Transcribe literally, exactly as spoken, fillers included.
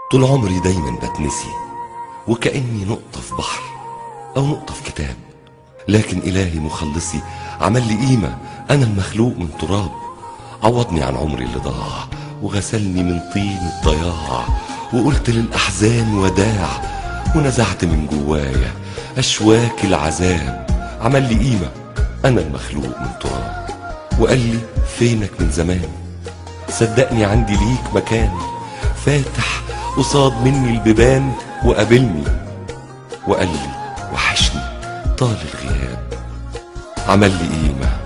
طول عمري دايما بتنسي، وكأني نقطة في بحر أو نقطة في كتاب، لكن إلهي مخلصي عمل لي قيمة. أنا المخلوق من تراب، عوضني عن عمري اللي ضاع، وغسلني من طين الضياع، وقلت للأحزان وداع، ونزعت من جوايا أشواك العذاب. عمل لي قيمة، أنا المخلوق من تراب، وقال لي فينك من زمان؟ صدقني عندي ليك مكان، فاتح قصاد مني البيبان، وقابلني وقال لي وحشني طال الغياب. عمل لي قيمة،